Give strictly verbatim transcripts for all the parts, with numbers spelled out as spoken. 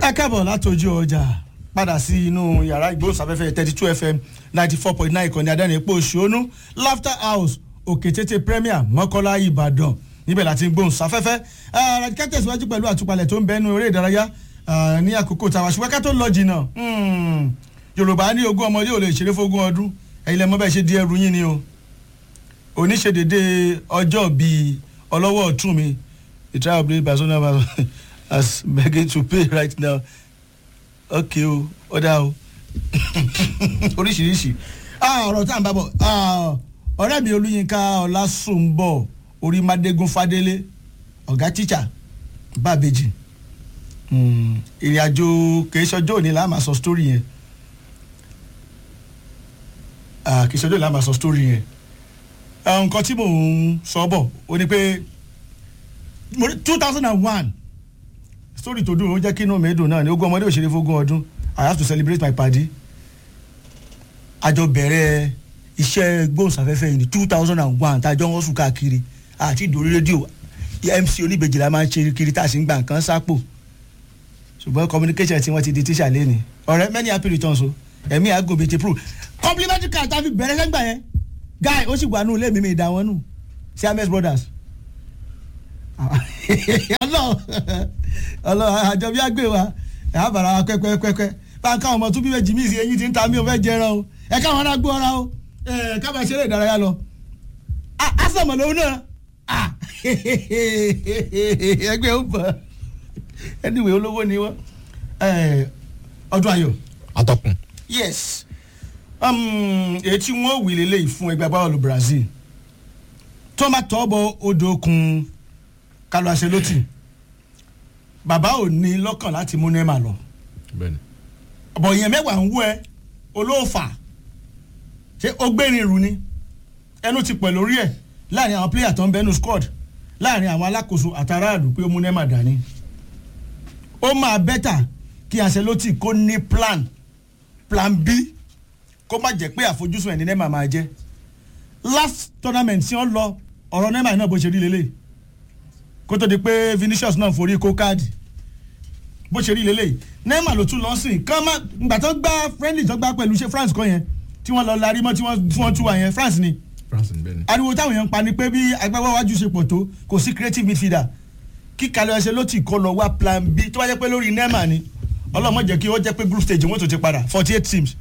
ẹ káàbọ̀ látọjú ọjà padà sí inú yàrá ìgbóhùnsáfẹ́fẹ́ thirty two F M ninety four point nine ìkànnì adẹ́nìpọ̀ òṣónú Laughter House Òkètété Premier Mọ́kọ́lá Ìbàdàn níbẹ̀ láti gbóhùnsáfẹ́fẹ́ radical tẹ̀síwájú pẹ̀lú àtúpalẹ̀ tó ń bẹ́nu eré ìdárayá ní àkókò tàwa ṣùgbọ́n ká tó lọ jìnnà Yorùbá ní ogún ọmọdé ò lè ṣeré fógún ọdún ẹ̀yin lẹ́mọ́ bẹ́ẹ̀ ṣe di ẹrù yín ni o oníṣedédé ọjọ́ bíi ọlọ́wọ́ ọ̀tún mi the trial of the Barcelona as begging to pay right now okay o ọ̀dà o oríṣiríṣi ọ̀rọ̀ tá à ń bá bọ̀ ọ̀rẹ́ mi Olúyinká Ọlásùnbọ̀ orí Mádégún Fádélé ọ̀gá tíṣà bàbèjì ìrìn àjò kìí ṣọjọ́ òní là máa sọ story yẹn kìí ṣọjọ́ òní là máa sọ story yẹn nǹkan tí mò ń sọ bọ̀ ó ní pé two thousand and one story tó dùn ó jẹ́ kí inú mi dùn náà ni ogún ọmọdé òṣèré fógún ọdún I have to celebrate my party àjọ bẹ̀rẹ̀ iṣẹ́ gbóhùnsáfẹ́fẹ́ yìí ní two thousand and one tájọ́ wọn sùn káàkiri àti ìdórí rédíò M C oníbejì la máa ń ṣe kiri tá a sì ń gba nǹkan sápò ṣùgbọ́n communication tí wọ́n ti di tíṣà lẹ́ni ọ̀rẹ́ many happy returns o ẹ̀mí àgòbè ti prove complimentary card tá a fi bẹ̀rẹ̀ sẹ́gbà yẹn guy ó sì wà nù lé mi mi ìdá wọn nù Siamese brothers ọlọ ọlọ àjọ bí àgbè wa ẹ á bàrà wa pẹpẹpẹpẹ bá ń káwọn ọmọ tún bí méjì míì sí eyín tí ń ta mí ò fẹ́ jẹran o ẹ káwọn ará gbọ́ ọ̀ra o ẹ ká máa ṣeré ìdárayá lọ àṣàmọ̀ lòun náà ẹgbẹ́ ó bọ̀ anyway olówó ni wọ́n ọdún ayọ̀. atọ́kùn. yes èyí tí wọ́n wí lélẹ́yìí fún ẹgbẹ́ agbábọ́ọ̀lù Brazil tó máa tọ́ bọ odò okùn Carlo Ancelotti bàbá ò ní lọ́kàn láti mú Neymar lọ ọ̀bọ̀ yẹn mẹ́wàá ń wú ẹ olóòfà ṣé ó gbérin ìrù ni ẹnu ti pẹ̀ lórí ẹ̀ láàrin àwọn pléyà tó ń bẹnu squad láàrin àwọn alákòóso àtàràlù pé ó mú Neymar dání ó máa bẹ́tà kí Ancelotti kó ní plan plan B kó má jẹ́ pé àfojúsùn ẹ̀ ní Neymar máa jẹ́ last tournament tí wọ́n lọ ọ̀rọ̀ Neymar náà bó ṣe rí lélẹ̀ kó tó di pé Vinicius náà forí kó káàdì bó ṣe rí lélẹ̀ Neymar ló tún lọ sí kán má gbà tó gbá friendly tó gbá pẹ̀lú ṣe France kan yẹn tí wọ́n lọ larí mọ́ tí wọ́n tú wa yẹn France ni ariwo táwọn èèyàn ń pa ni pé bí agbábọ́ wájú ṣe pọ̀ tó kò sí creative midfielder kí Carlo Ancelotti kó lọ wá plan B tó bá jẹ́ pé lórí Neymar ni ọlọ́mọ jẹ́ kí ó jẹ́ pé group stage wọ́n tó ti padà forty eight teams.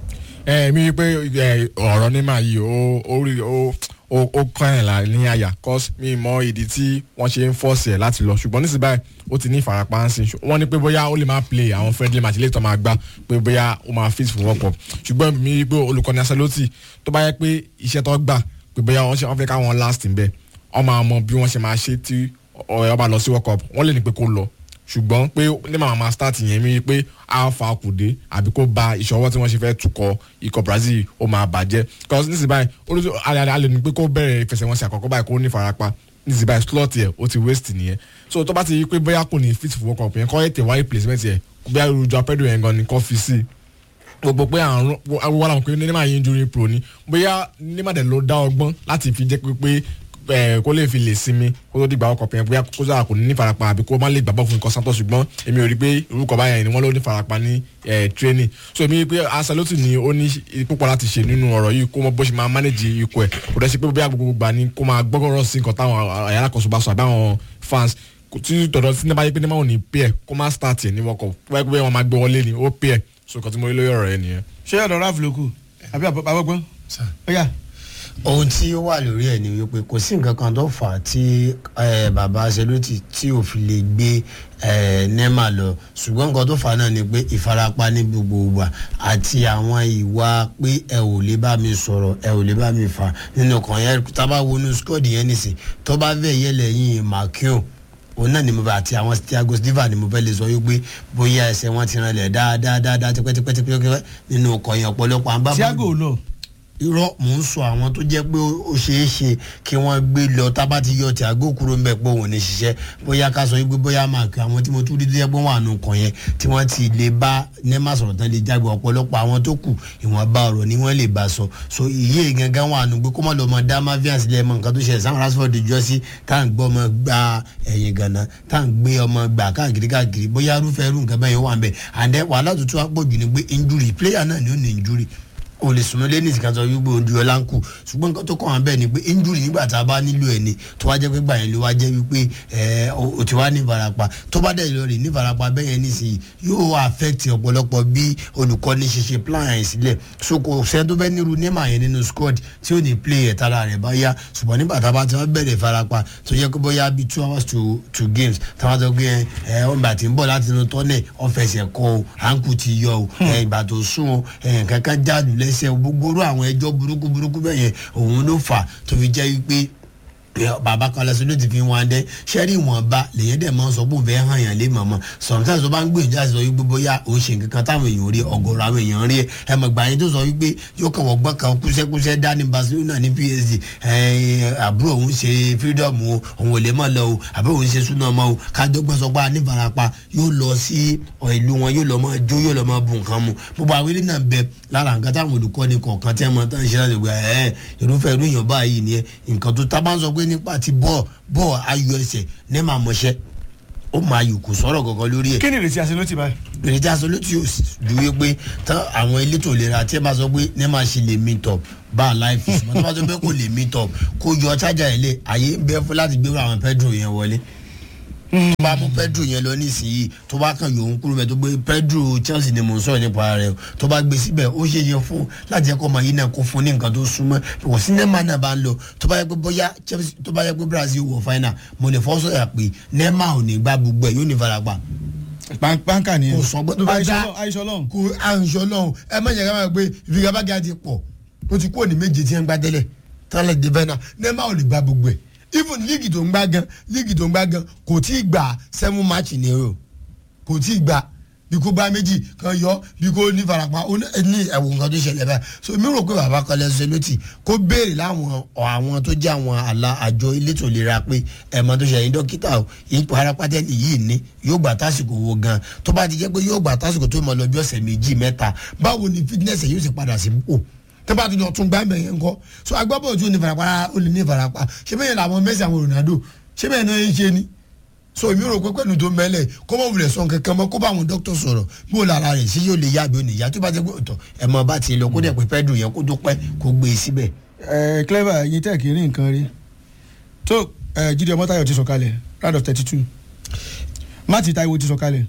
ẹ mi rí i pé ọ̀rọ̀ Neymar yìí ó ó rí ó ó kàn ẹ̀ là ní àyà cause mi mọ ìdí tí wọ́n ṣe ń force ẹ̀ láti lọ ṣùgbọ́n nísìnyí báyìí ó ti ní ìfarapa ń sìn wọ́n ní pé bóyá ó lè máa play àwọn friendly match lè tó máa gbá pé bóyá ó máa fit fún World Cup ṣùgbọ́n mi rí i pé olùkọ́ni Ancelotti tó bá yẹ pé iṣẹ́ tó gbà pé bóyá wọ́n ṣe wọ́n fẹ́ káwọn last níbẹ̀ wọ́n máa mọ bí wọ́n ṣe máa ṣe tí ọ̀rẹ́ bá lọ sí World Cup wọ́n lè ní pé kó lọ ṣùgbọ́n pé ní màmá máa start yẹn mi pé a fa kùdé àbí kó ba ìṣọwọ́ tí wọ́n ṣe fẹ́ tukọ̀ ikọ̀ Brazil ó máa bàjẹ́ cause nísìnyí báyìí olùsọ alẹ́ ní pé kó bẹ̀rẹ̀ ìfẹsẹ̀wọnsẹ̀ àkọ́kọ́ báyìí kó ní farapa nísìnyí báyìí slot yẹ ó ti waste nìyẹn so tó bá ti yí pé bóyá kò ní fit for World Cup yẹn kọ́ ètè wáyé placement yẹ bóyá Joao Pedro yẹn gan ni kò fi sí gbogbo pé àrùn wọ́n làwọn pé Neymar yẹn injury pro ni bóyá Neymar dẹ̀ ló dá ọgbọ́n láti fi jẹ́ pé kó lè fi lè sinmi kó tó dìgbà ọkọ̀ pẹ̀yẹ bóyá kó sáà kò ní ní farapa àbí kó má lè gbàgbọ́ fún ikọ̀ Santos ṣùgbọ́n èmi ò rí pé orúkọ báyẹn ni wọ́n ló ní farapa ní training so èmi rí pé Ancelotti ni ó ní púpọ̀ láti ṣe nínú ọ̀rọ̀ yìí kó mọ bó ṣe máa manage ikọ̀ ẹ̀ kò dẹ́ sí pé bóyá gbogbo gbà ní kó máa gbọ́gọ́rọ̀ sí nǹkan táwọn alákòóso bá sọ àbí àwọn fans tí tọ̀dọ̀ sí nípa yìí pé Neymar ò ní pay ẹ̀ kó má start ẹ̀ ní World Cup wáyé pé wọ́n máa gbé wọlé ni ó pay ẹ̀ so nǹkan tí mo rí lórí ọ̀rọ̀ ẹ̀ nìyẹn. ṣé ọ̀dọ̀ Ralph ló kù àbí àbọ̀gbọ́n ó yá ohun tí ó wà lórí ẹ̀ ni wípé kò sí nǹkan kan tó fà á tí bàbá Ancelotti tí ò fi lè gbé Neymar lọ ṣùgbọ́n nǹkan tó fà á náà ni pé ìfarapa ní gbogbo ìgbà àti àwọn ìwà pé ẹ ò lè bá mi sọ̀rọ̀ ẹ ò lè bá mi fà nínú kan yẹn tá a bá wọnú squad yẹn nìsín tó bá fẹ́ yẹ lẹ́yìn Marquinhos òun náà ni mo bẹ àti àwọn Thiago Silva ni mo fẹ́ lè sọ wípé bóyá ẹsẹ̀ wọn ti rànlẹ̀ dáadáa dáadáa tipẹ́tipẹ́tipẹ́ nínú ọkọ̀ yẹn ọ̀pọ̀lọpọ̀ àwọn bábá. Thiago lọ irọ́ mò ń sọ àwọn tó jẹ́ pé ó ṣeé ṣe kí wọ́n gbé lọ tábà ti yọ Thiago kúrò ń bẹ̀ pé òun ní ṣiṣẹ́ bóyá ká sọ wípé bóyá máa kí àwọn tí mo tún rí tó jẹ́ pé wọ́n àánú kan yẹn tí wọ́n ti lè bá Neymar sọ̀rọ̀ tán lè jágbe ọ̀pọ̀lọpọ̀ àwọn tó kù ìwọ̀nba ọ̀rọ̀ ni wọ́n lè bá sọ so iye gangan wà nù pé kó má lọ mọ dá mafia sílẹ̀ mọ nǹkan tó ṣẹlẹ̀ Sam Rashford jọ sí tá à ń gbọ́ ọmọ gba ẹ̀yìn gànà tá à ń gbé ọmọ gbà káàkiri káàkiri bóyá irúfẹ́ irú nǹkan bẹ́ẹ̀ yẹn wà ń bẹ̀ and then wàhálà tuntun wá pọ̀ jù ni pé injury player náà ni ó ní injury o lè sùnmọ́ lé ní ìsìnká sọ wípé ojú ọlá ń kù ṣùgbọ́n nǹkan tó kàn án bẹ́ẹ̀ ni pé injury nígbà tá a bá nílò ẹ̀ ni tó wá jẹ́ pé gbà yẹn ló wá jẹ́ wípé ẹ̀ o ti wá ní ìfarapa tó bá dẹ̀ lọ rè ní ìfarapa bẹ́ẹ̀ yẹn nísìnyí yóò affect ọ̀pọ̀lọpọ̀ bí olùkọ́ni ṣe ṣe plan yẹn sílẹ̀ so kò sẹ́ni tó bẹ́ẹ̀ nírú Neymar yẹn nínú squad tí ó ní play ẹ̀ tara rẹ̀ bá yá ṣùgbọ́n nígbà tá a bá ti wá bẹ̀rẹ̀ ìfarapa tó yẹ kó bóyá bíi two hours to two games tá a bá sọ pé ẹ̀ ọ̀gbà tí ń bọ̀ láti inú tọ́nẹ̀ ọ̀fẹsẹ̀ kọ o àǹkù ti yọ o ẹ̀ ìgbà tó sún o ẹ̀ kankan jáde lẹ́sẹ̀ gbogbo àwọn ẹjọ́ burúkú burúkú bẹ́ẹ̀ yẹn òun ló fà tó fi jẹ́ wípé bàbá kan lọ́sọ̀ ló ti fi wọn dẹ́ sẹ́rí ìwọ̀nba lèyẹn dẹ̀ máa ń sọ pé òun fẹ́ hàn yàn lé mọ̀mọ́ sometimes tó bá ń gbìyànjú àti sọ wípé bóyá òun ṣe nǹkan kan táwọn èèyàn rí ọ̀gọ̀rọ̀ àwọn èèyàn rí ẹ mọ̀ gbà yín tó sọ wípé yóò kàn wọ́n gbọ́n kan kúṣẹ́kúṣẹ́ dá ní Barcelona ní P S G àbúrò òun ṣe freedom o òun ò lè mọ̀ lọ o àbúrò òun ṣe súná mọ́ o kájọ́gbọ́n sọ pé anífarapa yóò lọ sí ìlú wọn yóò lọ mọ́ jó yóò lọ mọ́ bu nǹkan mu gbogbo àwọn ilé náà bẹ lára nǹkan táwọn olùkọ́ni kọ̀ọ̀kan tẹ́ mọ́ tán ṣe láti gbà ẹ́ irúfẹ́ irú èèyàn báyìí ni nǹkan tó tá bá ń sọ pé nípa ti bọ́ọ̀ bọ́ọ̀ ayọ̀ ẹsẹ̀ ní màá mọ̀ṣẹ́ ó máa yù kó sọ̀rọ̀ gangan lórí ẹ̀. kí ni ìrètí Ancelotti báyìí. ìrètí Ancelotti yóò ju wípé tán àwọn elétò ìlera tí ẹ bá sọ pé ní máa ṣe lè meet up bá a láì fi sùn mọ́ tó bá sọ pé kò lè meet up kó yọ chájà ẹ̀ lé àyè ń bẹ fún láti gbé àwọn Pedro yẹn wọlé tó bá mú Pedro yẹn lọ nísìnyí tó bá kàn yòówù kúrò bẹ́ẹ̀ tó gbé Pedro Chelsea ni mò ń sọ̀rọ̀ nípa rẹ̀ tó bá gbé síbẹ̀ ó ṣe yẹ fún láti ẹ̀kọ́ ọmọ yìí náà kó fún ní nǹkan tó súnmọ́ kò sí Neymar náà bá ń lọ tó bá yẹ pé bóyá Chelsea tó bá yẹ pé Brazil wọ final mo lè fọ́ sọ̀yà pé Neymar ò ní gbá gbogbo ẹ̀ yóò ní farapa. pàǹkà ni kò sọ gbọ́dọ̀ bá dá àìsàn lọ́hùn kò àìsàn lọ́hùn ẹ má yẹ ká máa gbé ìfigagbága ti pọ̀ ó ti kúrò ní méje tí wọ́n gbá tẹ́lẹ̀ tẹ́lẹ̀ dé bẹ́ẹ̀ náà Neymar ò lè gbá gbogbo ẹ̀ even líìgì tó ń gbá gan líìgì tó ń gbá gan kò tí ì gbà seven match ní o kò tí ì gbà bí kò bá méjì kan yọ bí kò ní farapa ó ní ẹ̀wọ̀n nǹkan tó ṣẹlẹ̀ báyìí so mi rò pé bàbá Carlo Ancelotti kó béèrè láwọn àwọn tó jẹ́ àwọn àlà àjọ elétò ìlera pé ẹ̀mọ́ tó ṣẹlẹ̀ dókítà o ipò arapátẹ́lì yìí ní yóò gbà tásìkò wo gan tó bá ti jẹ́ pé yóò gbà tásìkò tó mọ̀ lọ bí ọ̀sẹ̀ méjì mẹ́ta báwo ni fitness yóò sì padà sí pò tẹ́bà tó lọ tún gbá mẹ́yẹn ńkọ́ so agbábọ̀ tí ó ní farapa ó lè ní farapa ṣé bẹ́ẹ̀ làwọn Messi àwọn Ronaldo ṣé bẹ́ẹ̀ náà ń ṣe ni so èmi rò pé pẹ̀lú tó mẹ́lẹ̀ kó mọ̀ wulẹ̀ sọ̀n kankan mọ́ kó bá àwọn dókítà sọ̀rọ̀ bí ó lára rẹ̀ sí yóò lè yá bí ó ní yá tó bá jẹ́ pé ọ̀tọ̀ ẹ̀ mọ̀ bá ti lọ kó dẹ̀ pé Pedro yẹn kó tó pẹ́ kó gbé e síbẹ̀. ẹ clever yín tẹ́ kí rí nǹkan rí tó Jídé Ọmọ́táyọ̀ ti sọ̀kalẹ̀ round of thirty two Máàtì Táíwò ti sọ̀kalẹ̀.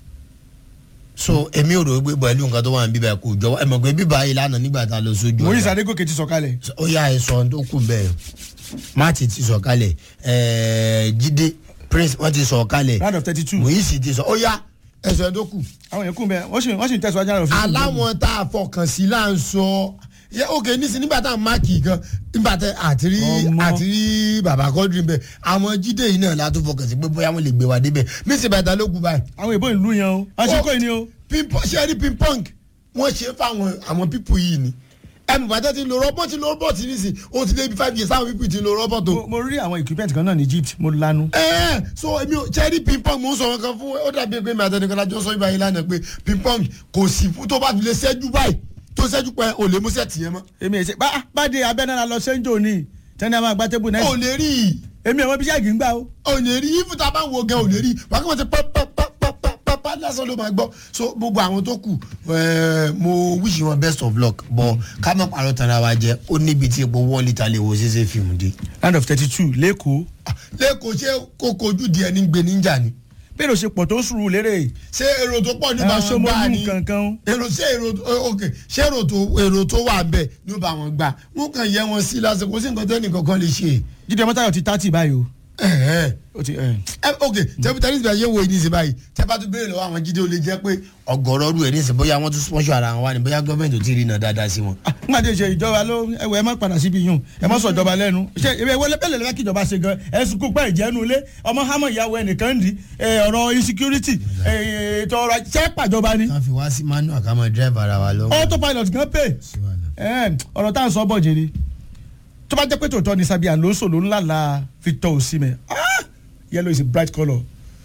so èmi ò rò pé pẹ̀lú nǹkan tó wà ní bíbá kò jọ ẹ mọ̀ pé bíbá yìí lánàá nígbà tá a lọ sójú ọ̀la Moise Adégòkè ti sọ̀kalẹ̀. ó yá ẹ̀sọ́ tó kù bẹ́ẹ̀ Máàtì ti sọ̀kalẹ̀ Jídé Prince wọ́n ti sọ̀kalẹ̀ round of thirty two Moise ti sọ ó yá ẹ̀sọ́ tó kù. àwọn yẹn kún bẹ́ẹ̀ wọ́n sì wọ́n sì ń tẹ̀síwájú àrò fún. aláwọn tá a fọkàn sí là ń sọ yẹ ok nísìnyí nígbà tá a máàkì gan nígbà tá àtìrí àtìrí bàbá Quadri bẹ àwọn Jídé yìí náà látó fọkàn sí pé bóyá wọn lè gbé wa débẹ̀ mísì bàtà ló kù báyìí. àwọn ìbò ìlú yẹn o àṣekọ yìí ni o. pimpong ṣe rí pimpong wọn ṣe fáwọn àwọn pípù yìí ni ẹnu bàtà ti lo rọ́bọ̀ ti lo rọ́bọ̀ ti ní sìn ó ti lé bí five years àwọn pípù ti lo rọ́bọ̀ tó. mo rí àwọn equipment kan náà ní Egypt mo lanu. ẹ ẹ so èmi ò ṣe rí pimpong mo ń sọ̀rọ̀ kan fún ó dàbí pé mi àtẹnukọ́lá jọ sọ ibà yìí lánàá pé pimpong kò sí fún tó bá fi lè ṣẹ́jú báyìí tó ṣẹ́jú pẹ́ ò lè mú sẹ́ẹ̀tì yẹn mọ́. èmi èsè bá bá de abẹ́nára lọ sẹ́ńjò ni tẹ́ni a máa gbá tébù náà. ò lè rí i. èmi àwọn bíi ṣáàgì ń gbà o. ò lè rí i fún ta bá ń wo gan ò lè rí i wà á kí wọ́n ti pẹ́pẹ́pẹ́pẹ́pẹ́ lásán ló máa gbọ́ so gbogbo àwọn tó kù mo wish wọn best of luck but ká má parọ́ tara wa jẹ́ ó níbi tí epo wọ́ọ̀lì ta lè wo ṣẹṣẹ fíìmù dé. round of thirty two lẹ́kọ̀ọ́. lẹ́kọ̀ọ́ ṣé kókó ojú díẹ̀ ní gbé níjà ni. bẹ́ẹ̀ ló ṣe pọ̀ tó sùúrù lérè. ṣé èrò tó pọ̀ nípa wọn gbà ní èrò ṣé èrò ok ṣé èrò tó èrò tó wà bẹ́ẹ̀ ní ó bá wọn gbà wọn kàn yẹ wọn sí lásìkò sí nǹkan tẹ́nì kankan lè ṣe. Jídé Ọmọ́táyọ̀ ti thirty báyìí o. o ti ẹ. ok tẹ́bí tẹ́bí tẹ́bí yẹn wo ìdí ìsìn báyìí tẹ́ bá tún béèrè lọ́wọ́ àwọn Jídé ó lè jẹ́ pé ọ̀gọ̀rọ̀ ọdún ẹ̀ ní ìsìn bóyá wọ́n tún sponsor ara wọn wá ní bóyá gọ́ọ̀mẹ̀ntì ò tí ì rí náà dáadáa sí wọn. nígbà tí ìṣe ìjọba ló ẹwẹ ẹ má padà síbi yùn ẹ má sọ ìjọba lẹ́nu ṣé ìwé wọlé pẹ̀lẹ́ lẹfẹ kí ìjọba ṣe gan ẹsùn kó pẹ ìjẹnu ilé ọmọ hámọ ìyàwó ẹnìkan ń di ọ̀rọ̀ insecurity ètò ọ̀rọ̀ ṣẹ pàjọba ni. ká fi wá sí manual ká mọ drive ara wa lọ. autopilot gan pay. ọ̀rọ̀ tá à ń sọ bọ̀ jèrè tó bá jẹ́ pé tòótọ́ ni Xabi Alonso ló ń lálàá Victor Osimhen yellow is a bright colour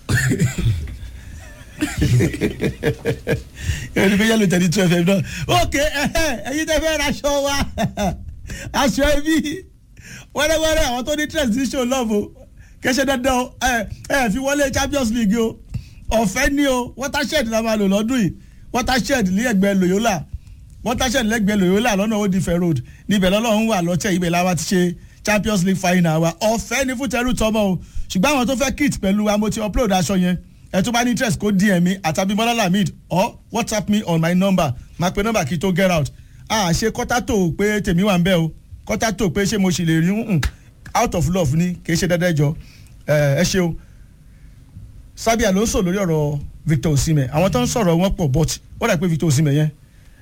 ẹni pé yellow tẹ̀lé two f m náà ok ẹyin tẹ fẹ́ raṣọ wa aṣọ ẹbí wẹ́rẹ́wẹ́rẹ́ àwọn tó ní transition love o kẹ́sẹ̀ dandan o ẹ ẹ fi wọlé Champions League o ọ̀fẹ́ ni o watershed la máa lò lọ́dún yìí watershed ní ẹgbẹ́ Loyola watershed lẹ́gbẹ̀ẹ́ Loyola lọ́nà Old Ife Road níbẹ̀ lọ́lọ́run wà lọ́tẹ̀ ibẹ̀ la wá ti ṣe Champions League final wa ọ̀fẹ́ ni fún tẹ́rù tọmọ o ṣùgbọ́n àwọn tó fẹ́ kit pẹ̀lú wa mo ti upload aṣọ yẹn ẹ tó bá ní interest kó D M mi àtàbímọ́lá Lamid or WhatsApp me on my number máa pe number kí tó get out a ṣe kọ́tà tó pé tèmi wà ń bẹ́ o kọ́tà tó pé ṣé mo ṣì lè rí out of love ni kì í ṣe dandan jọ ẹ ṣeun Xabi Alonso lórí ọ̀rọ̀ Victor Osimhen àwọn tó ń sọ̀rọ̀ wọn pọ̀ but ó dà pé Victor Osimhen yẹn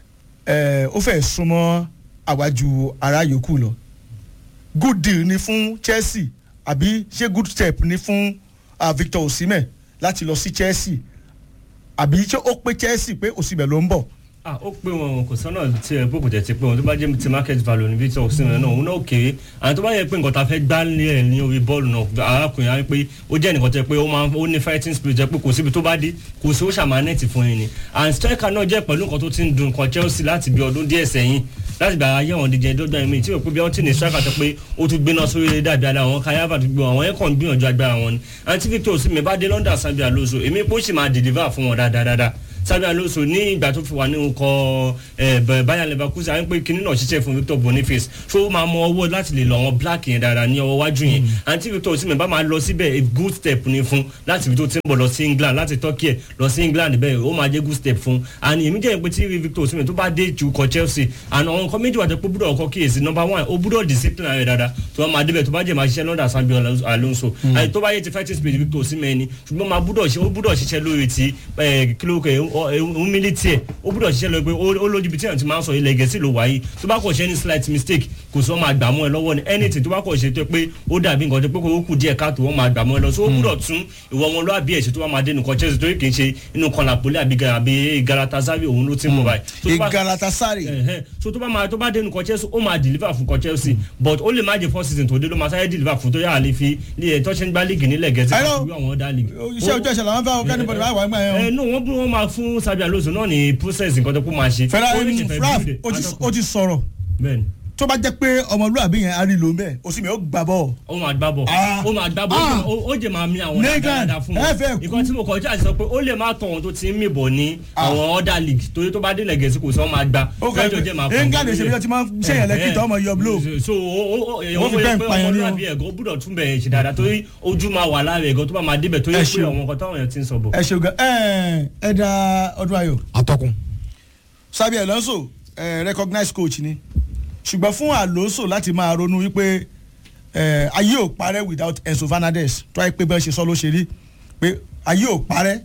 ó fẹ́ súnmọ́ àwájú ara yòókù lọ good deal ni fún Chelsea àbí ṣé good step ni fún uh, Victor Osimhen láti lọ sí Chelsea àbí ṣé ó pé Chelsea pé Osimhen ló ń bọ̀. ah ó pé wọn kò sọ́nà tí ẹ bó kò tẹ̀ ti pé wọn tó bá jẹ́ ti market value ní Victor Osimhen náà òun náà kéré àwọn tó bá yẹ pé nǹkan ta fẹ́ gbá ní ẹ̀ ní orí bọ́ọ̀lù náà arákùnrin á pé ó jẹ́ nǹkan tẹ́ pé ó máa ó ní fighting spirit jẹ́ pé kò síbi tó bá dé kò sí ó ṣàmánẹ́ẹ̀tì fún yín ni and striker náà jẹ́ pẹ̀lú nǹkan tó ti ń dun nǹkan Chelsea láti bí ọdún díẹ̀ sẹ́yìn láti gba ayé àwọn díje dọ́gba ẹ̀mí tí o pé bí wọ́n ti ní striker tó pé ó tún gbéná sórí dàbí ara àwọn kayaba tó gbé àwọn yẹn kàn gbìyànjú agbára wọn ni àti Victor Osimhen bá dé London Xabi Alonso èmi pé ó sì máa deliver fún wọn dáadáa Xabi Alonso ní ìgbà tó fi wà ní nǹkan Bayer Leverkusen àwọn pé kinní náà ṣiṣẹ́ fún Victor Boniface tó máa mọ ọwọ́ láti lè lọ àwọn black yẹn dára ní ọwọ́ wájú yẹn àti Victor Osimhen bá máa lọ síbẹ̀ a good step ni fún láti ibi tó ti ń bọ̀ lọ sí England láti Turkey lọ sí England bẹ́ẹ̀ ó máa jẹ́ good step fún and èmi jẹ́ pé tí Victor Osimhen tó bá dé ju kọ Chelsea and àwọn nǹkan méjì wà tó pé búdọ̀ ọkọ kíyèsí number one ó búdọ̀ discipline rẹ̀ dáadáa tó máa débẹ̀ tó bá jẹ́ máa ṣiṣẹ́ London Xabi Alonso àti tó bá yẹ ti fighting spirit Victor Osimhen ni ṣùgbọ́n máa búdọ̀ ṣiṣẹ́ lórí ti kílókè humility ẹ̀ ó búdọ̀ ṣiṣẹ́ lọ pé ó lójú bí tí àwọn ti máa ń sọ ilẹ̀ Gẹ̀ẹ́sì ló wáyé tó bá kọ̀ ṣe ní slight mistake kò sọ máa gbà mọ́ ẹ lọ́wọ́ ni anything tó bá kọ̀ ṣe tó pé ó dàbí nǹkan tó pé kò kù díẹ̀ káàtó wọ́n máa gbà mọ́ ẹ lọ so ó búdọ̀ tún ìwọ wọn lọ́ àbí ẹ̀ṣẹ̀ tó bá máa dé nǹkan Chelsea torí kì í ṣe inú kan Napoli àbí Galatasaray òun ló ti ń bọ̀ báyìí. Galatasaray. so tó bá máa tó bá dé nǹkan Chelsea ó máa deliver fún kan Chelsea but ó lè má jẹ first season tó dé ló máa sáré deliver fún tó yà á lè fi tó ṣe ń gbá league nílẹ̀ Gẹ̀ẹ́sì káàkiri àwọn ọ̀dà league. iṣẹ́ ojú ẹ̀ṣẹ̀ làwọn fẹ́ kẹ́ni bọ̀dọ̀ wà wá yẹn. ẹ no wọ́n wọ́n máa fún Xabi Alonso náà ní process nǹkan tó kó máa ṣe. fẹ́rẹ́ raf o ti sọ̀rọ̀ tó bá jẹ́ pé ọmọlúwàbí yẹn arí ló ń bẹ̀ Osimhen ó gbà bọ̀. ó máa gbà bọ̀ ó máa gbà bọ̀ ó jẹ́ máa mi àwọn dáadáa fún wọn nǹkan tí mo kọjú àti sọ pé ó lè má tọ̀ wọn tó ti ń mìbọ̀ ní àwọn other league torí tó bá délẹ̀ Gẹ̀ẹ́sì kò sí wọn máa gbà fẹ́jọ́ jẹ́ máa fún un. england ṣe bí ti máa ń ṣèyàn lẹ́kì tó ọmọ yọ blow. so wọ́n fi bẹ́ẹ̀ ń pa yẹn ní ọmọlúwàbí ẹ̀gọ́ gbúdọ̀ tún bẹ̀ ṣe dáadáa torí ojú máa wà lára ẹ̀gọ́ tó bá máa débẹ̀ torí pé àwọn nǹkan táwọn èèyàn ti ń sọ bọ̀. ẹ ṣe gan ẹ da ọdún ayọ̀. atọ́kùn. Xabi Alonso recognized coach ni ṣùgbọ́n fún Alonso láti máa ronú wípé ayé ò parẹ́ without Enzo Fernandez tó ayé pé bẹ́ẹ̀ ṣe sọ ló ṣe rí pé ayé ò parẹ́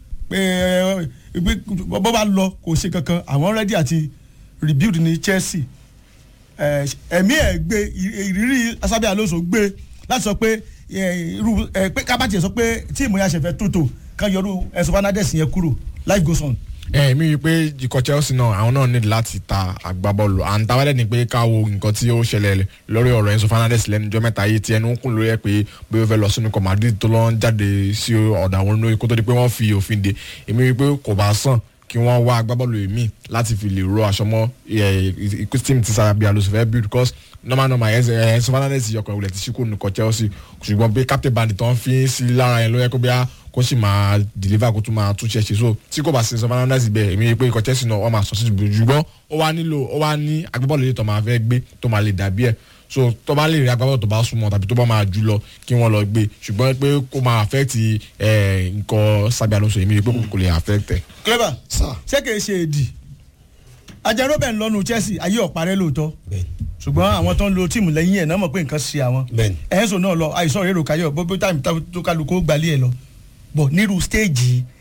pé bó bá lọ kò ṣe kankan àwọn ready àti rebuild ní Chelsea ẹ̀mí ẹ̀ gbé ìrírí Xabi Alonso gbé láti sọ pé irú pé kábàtì ẹ̀ sọ pé tíìmù yà ṣẹ̀fẹ̀ tótó kan yọrù Enzo Fernandez yẹn kúrò life goes on. ẹ mi rí i pé ikọ̀ Chelsea náà àwọn náà ní láti ta agbábọ́ọ̀lù àǹtàwádẹ́ ni pé ká wo nǹkan tí ó ṣẹlẹ̀ lórí ọ̀rọ̀ Enzo Fernandez lẹ́nu ọjọ́ mẹ́ta yìí tí ẹnu ń kún lórí ẹ̀ pé bí ó fẹ́ lọ sínú ikọ̀ Madrid tó lọ ń jáde sí ọ̀dà àwọn olórí kó tó di pé wọ́n fi òfin de èmi rí i pé kò bá sàn kí wọ́n wá agbábọ́ọ̀lù èmi láti fi lè ro aṣọ mọ́ ikú team ti Xabi Alonso fẹ́ build because normal normal Enzo Fernandez yọkọ̀ ìwòlẹ̀ ti ṣíkò nìkan Chelsea ṣùgbọ́n pé captain bandit tó ń fi sí lára yẹn ló yẹ kó bí a kó sì máa deliver kó tún máa tún ṣe ṣe so tí kò bá sí Enzo Fernandez bẹ́ẹ̀ èmi rí pé ikọ̀ Chelsea náà wọ́n máa sọ sí ṣùgbọ́n ó wá nílò ó wá ní agbábọ́ọ̀lù yìí tó máa fẹ́ gbé tó máa lè dàbí ẹ̀ so tó bá lè rí agbábọ́ọ̀lù tó bá súnmọ́ tàbí tó bá máa jù lọ kí wọ́n lọ gbé ṣùgbọ́n pé kó máa affect nǹkan Xabi Alonso èmi rí pé kò lè affect ẹ̀. clever ṣé kìí ṣe èdì ajá Robben lọ́nu Chelsea ayé ọ̀parẹ́ lóòótọ́ ṣùgbọ́n àwọn tó ń lo tíìmù lẹ́yìn ẹ̀ náà mọ̀ pé nǹkan ṣe àwọn Enzo náà lọ àìsàn rèrò káyọ̀ bóbá táìmù tó kálukú gbalẹ̀ ẹ̀ lọ bọ̀ nírú stéèjì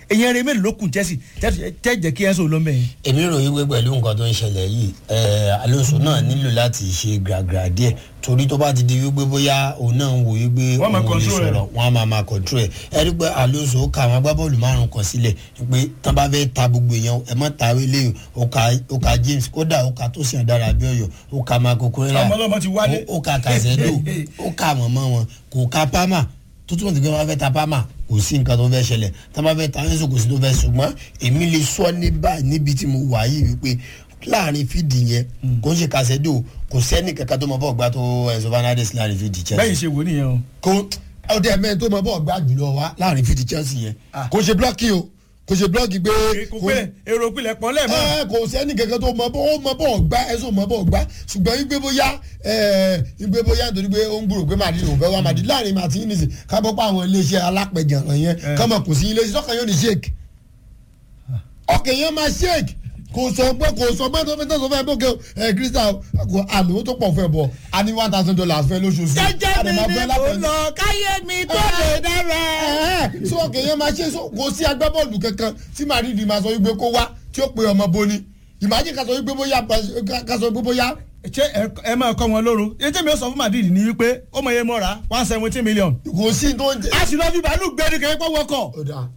èyàn rẹ mélòó kù Chelsea tẹ́ jẹ́ kí Enzo ló ń bẹ̀ yẹn. èmi rò yí pé pẹ̀lú nǹkan tó ń ṣẹlẹ̀ yìí Alonso náà nílò láti ṣe gbàgbà díẹ̀ torí tó bá ti di wípé bóyá òun náà ń wò wípé òun lè sọ̀rọ̀ wọn á máa máa control ẹ̀ ẹ rí pé Alonso ó ka àwọn agbábọ́ọ̀lù márùn kan sílẹ̀ pé tán bá fẹ́ ta gbogbo èèyàn ẹ mọ́ ta wílé ó ka James kódà ó ka Tosin Adára Abíọ́yọ̀ ó ka Marco Correa ó ka Casedo ó ka mọ̀mọ́ wọn kò ka Palmer tó túmọ̀ sí pé wọ́n fẹ́ ta Palmer kò sí nǹkan tó fẹ́ ṣẹlẹ̀ tá a bá fẹ́ ta Enzo kò sí tó fẹ́ ṣùgbọ́n èmi lè sọ ní báyìí níbi tí mo wà yìí wípé láàrin fídì yẹn kò ń ṣe Casedo kò sẹ́ni kankan tó mọ bọ́ọ̀ gbá tó Enzo Fernandez láàrin fídì Chelsea. bẹ́ẹ̀ ṣe wò nìyẹn o. kò ọdẹ mẹ́rin tó mọ bọ́ọ̀ gbá jùlọ wá láàrin fídì Chelsea yẹn kò ṣe blọ́ọ̀kì o kò ṣe blọ́ọ̀kì gbé. kò pé èrò ìpìlẹ̀ pọ̀ lẹ́ẹ̀mọ́. ẹ kò sẹ́ni kankan tó mọ bọ́ọ̀ mọ bọ́ọ̀ gbá Enzo mọ bọ́ọ̀ gbá ṣùgbọ́n ìgbé bóyá ìgbé bóyá nítorí pé ó ń gbúrò pé Madrid ò fẹ́ wá Madrid láàrin Martinez kábọ́ pa àwọn iléeṣẹ́ alápẹ̀jàn yẹn kọ́mọ kò sí iléeṣẹ́ tọ́kàn yóò ní shake ọkàn yẹn máa shake kò sọ pé kò sọ pé tó fi tó sọ fẹ́ bókè ẹ Crystal kò àlùwò tó pọ̀ fẹ́ bọ̀ a ní one thousand dollars fẹ́ lóṣooṣù. jẹjẹ mi ni mo lọ káyé mi tó lè dára. so ọkàn yẹn máa ṣe kò sí agbábọ́ọ̀lù kankan tí Madrid máa sọ wípé kó wá tí ó pe ọmọ boni ìmájì ká sọ wípé bóyá ká sọ wípé bóyá. ṣé ẹ máa kọ́ wọn lóru ètò mi ò sọ fún Madrid ní wípé ó mọ iye mọ́ra one seventeen million. kò sí tó ń jẹ. a sì lọ fi bàálù gbẹ́ni kẹ́kẹ́ pọ̀ wọkọ̀.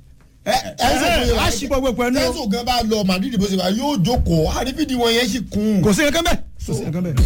a sì gbọ́ gbogbo ẹnu. Enzo gan bá lọ Madrid bó ṣe wà yóò jókòó àrífídìí wọn yẹn sì kún. kò sí nǹkan bẹ́ẹ̀. kò sí nǹkan bẹ́ẹ̀.